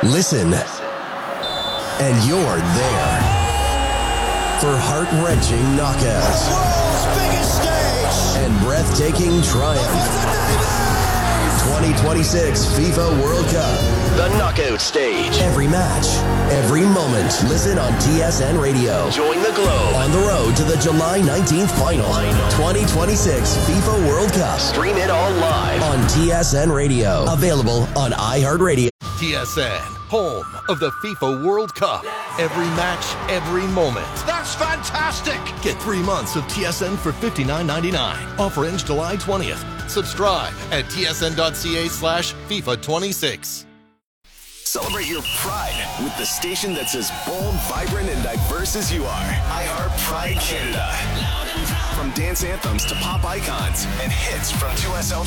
Listen, and you're there for heart-wrenching knockouts, World's biggest stage, and breathtaking triumph. 2026 FIFA World Cup, the knockout stage. Every match, every moment. Listen on TSN Radio. Join the globe on the road to the July 19th final. 2026 FIFA World Cup. Stream it all live on TSN Radio. Available on iHeartRadio. TSN, home of the FIFA World Cup. Every match, every moment. that's fantastic. Get 3 months of TSN for $59.99. Offer ends July 20th. Subscribe at tsn.ca/FIFA26. Celebrate your pride with the station that's as bold, vibrant, and diverse as you are. iHeart Pride Canada. From dance anthems to pop icons and hits from 2SL